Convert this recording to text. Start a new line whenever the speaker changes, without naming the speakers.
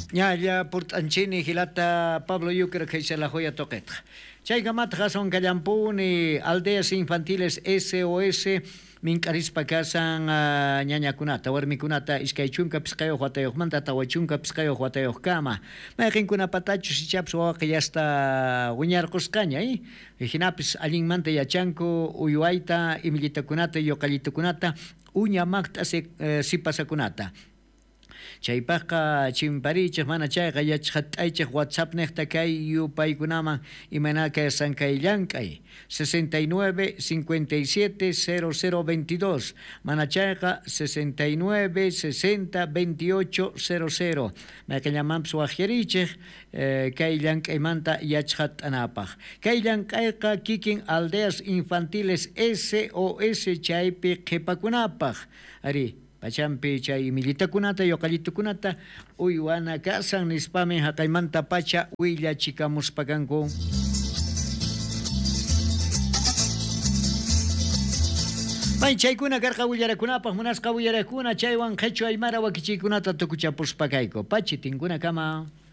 Ya portanchini hilata Pablo Yucre que se la joya toqueta. Chaygamat son Callampuni, aldeas infantiles SOS, mincarispa casan ñaña kunata, warmikunata, iskaychunka piscayo huatayo manta, tawachunka piscayo huatayo kama. Mayakinkuna patachu si chaps que ya está guñar coscaña, Jinapis alin manta yachanko, uyuaita, imilita kunata, yocalita kunata, uña magta sipasa kunata. Chaypaqa chimparichaq mana chayqa yachqat'aychaq WhatsApp niqta kay yupaykunaman imanaka sankayllank'ay 69 57 0022 mana chayqa 69 60 28 00 mayqallamanpas waqyarichaq kay llank'aymanta yachqat'anapaq kay llank'ayqa kikin aldeas infantiles SOS chaypi qhipakunapaq ari Pachampi chay militakunata yoqallitukunata uywana kasan nispami haqaymanta pacha willachikamuspakanku. May chaykuna karqa willarakunapaq munasqa willarakuna chaywan qhechu aymara wakichaykunata tukuchapuspakayku. Pachi tinkuna kama.